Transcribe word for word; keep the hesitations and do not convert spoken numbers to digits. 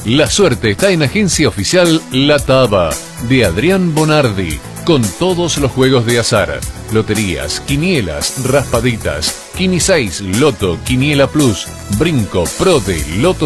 La suerte está en Agencia Oficial La Taba, de Adrián Bonardi, con todos los juegos de azar, loterías, quinielas, raspaditas, Quini seis, Loto, Quiniela Plus, Brinco, Prode, Loto